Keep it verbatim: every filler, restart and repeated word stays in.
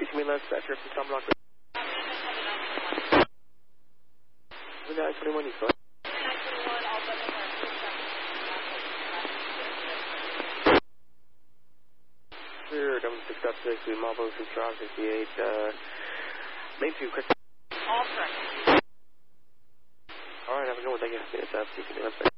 me left, after from Tom Block. nine twenty-one, you go. Sure, double six up six, we Marlboro six drive sixty-eight, uh, main two, quick. All correct. Alright, have a good one, thank you. Yes, uh, C C,